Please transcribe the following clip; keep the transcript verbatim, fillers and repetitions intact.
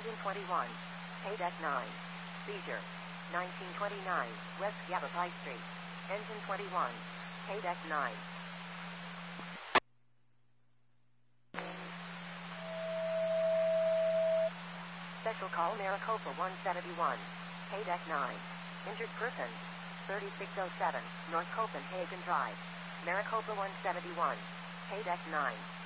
Engine twenty-one. Paydeck nine. Seizure. nineteen twenty-nine, West Yavapai Street. Engine twenty-one. Paydeck nine. Special call Maricopa one seventy-one. Paydeck nine. Injured person. thirty-six oh seven, North Copenhagen Drive. Maricopa one seventy-one. Paydeck nine.